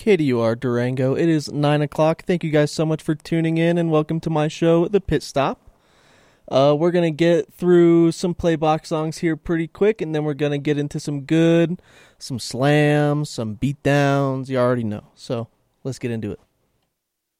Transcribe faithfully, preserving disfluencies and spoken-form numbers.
K D U R Durango. It is nine o'clock. Thank you guys so much for tuning in, and welcome to my show, The Pit Stop. Uh, we're going to get through some playbox songs here pretty quick, and then we're going to get into some good, some slams, some beatdowns. You already know. So let's get into it.